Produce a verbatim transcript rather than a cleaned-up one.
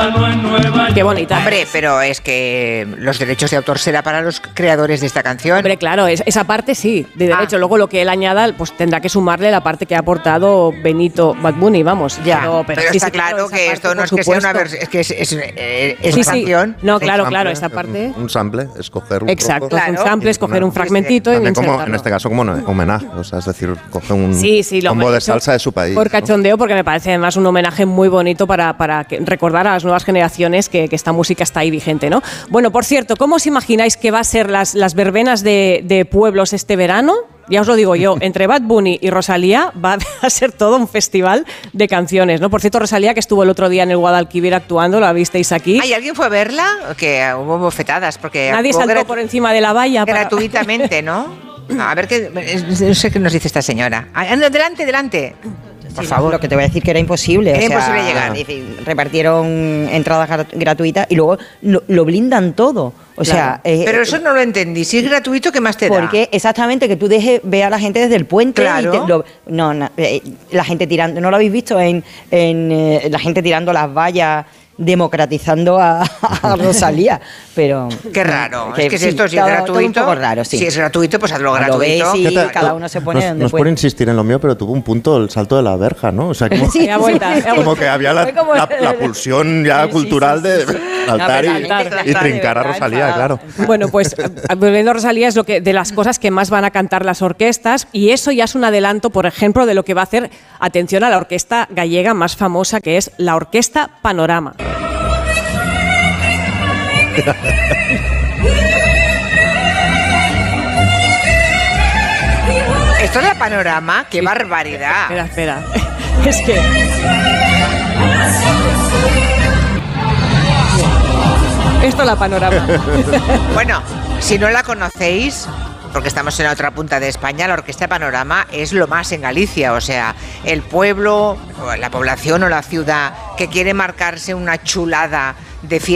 Qué bonita. Hombre, pero es que los derechos de autor será para los creadores de esta canción. Hombre, claro, es, esa parte sí, de derecho. Ah. Luego lo que él añada, pues tendrá que sumarle la parte que ha aportado Benito Bad Bunny, vamos. Ya, pero, pero, pero está sí, claro claro, que parte, esto no es que supuesto. sea una versión, es que es, es, es, es sí, una sí. canción. No, claro, sample, claro, esta parte. Un sample, escoger un Exacto, trozo. es un Claro. sample, escoger un fragmentito También y como, insertarlo. en este caso como un homenaje, o sea, es decir, coge un sí, sí, lo combo de hecho salsa de su país. Por cachondeo, ¿no? Porque me parece además un homenaje muy bonito para, para que, recordar a las nuevas generaciones que, que esta música está ahí vigente, ¿no? Bueno, por cierto, ¿cómo os imagináis que va a ser las, las verbenas de, de pueblos este verano? Ya os lo digo yo, entre Bad Bunny y Rosalía va a ser todo un festival de canciones, ¿no? Por cierto, Rosalía, que estuvo el otro día en el Guadalquivir actuando, ¿la visteis aquí? ¿Hay alguien fue a verla? Que hubo bofetadas, porque... Nadie saltó grat- por encima de la valla. Gratuitamente, para... ¿no? A ver, qué, no sé qué nos dice esta señora. Adelante, adelante. Por sí, favor. Lo que te voy a decir que era imposible. Era o sea, imposible llegar. Decir, repartieron entradas grat- gratuitas y luego lo, lo blindan todo. O claro. sea, eh, pero eso no lo entendí. Si es gratuito, ¿qué más te da? Porque exactamente que tú dejes ver a la gente desde el puente. Claro. Y te, lo, no, no eh, la gente tirando. ¿No lo habéis visto en, en eh, la gente tirando las vallas? Democratizando a, a Rosalía, pero qué raro, que, es que sí, si esto si todo, es gratuito, todo un poco raro, sí. Si es gratuito, pues hazlo lo gratuito. Ves y tal, cada uno se pone no, donde no es puede. por insistir en lo mío, pero tuvo un punto el salto de la verja, ¿no? O sea, como, sí, vuelta, sí, sí, como sí. que había la, Como la, la pulsión ya sí, cultural sí, sí, sí. de saltar No, y, saltar, y saltar, trincar a de verdad, Rosalía, enfadado. claro. Bueno, pues volviendo a Rosalía es lo que de las cosas que más van a cantar las orquestas y eso ya es un adelanto, por ejemplo, de lo que va a hacer, atención, a la orquesta gallega más famosa, que es la Orquesta Panorama. Esto es la Panorama, qué sí. barbaridad. Espera, espera. Es que... Esto es la Panorama. Bueno, si no la conocéis, porque estamos en la otra punta de España, la Orquesta Panorama es lo más en Galicia, o sea, el pueblo, la población o la ciudad que quiere marcarse una chulada de fiesta